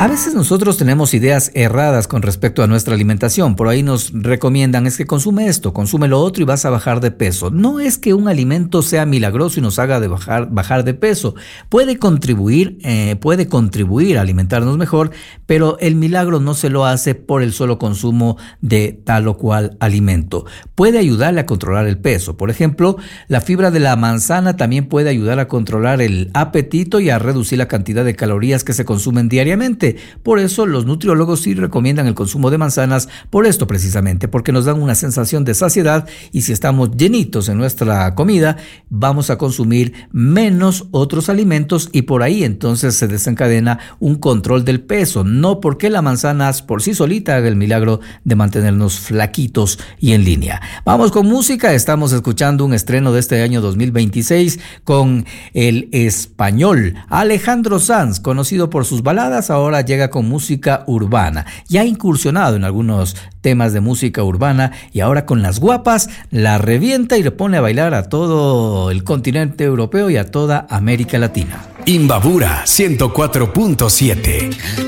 A veces nosotros tenemos ideas erradas con respecto a nuestra alimentación. Por ahí nos recomiendan es que consume esto, consume lo otro y vas a bajar de peso. No es que un alimento sea milagroso y nos haga bajar de peso. Puede contribuir a alimentarnos mejor, pero el milagro no se lo hace por el solo consumo de tal o cual alimento. Puede ayudarle a controlar el peso. Por ejemplo, la fibra de la manzana también puede ayudar a controlar el apetito y a reducir la cantidad de calorías que se consumen diariamente. Por eso los nutriólogos sí recomiendan el consumo de manzanas, por esto precisamente, porque nos dan una sensación de saciedad y si estamos llenitos en nuestra comida, vamos a consumir menos otros alimentos y por ahí entonces se desencadena un control del peso, no porque la manzana por sí solita haga el milagro de mantenernos flaquitos y en línea. Vamos con música, estamos escuchando un estreno de este año 2026 con el español Alejandro Sanz, conocido por sus baladas, ahora llega con música urbana. Ya ha incursionado en algunos temas de música urbana y ahora con Las Guapas la revienta y le pone a bailar a todo el continente europeo y a toda América Latina. Imbabura 104.7